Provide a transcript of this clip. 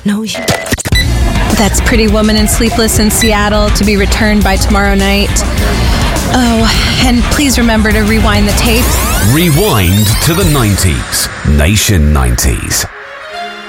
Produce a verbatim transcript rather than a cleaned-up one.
know you. That's Pretty Woman and Sleepless in Seattle, to be returned by tomorrow night. Oh, and please remember to rewind the tapes. Rewind to the nineties. Nation nineties.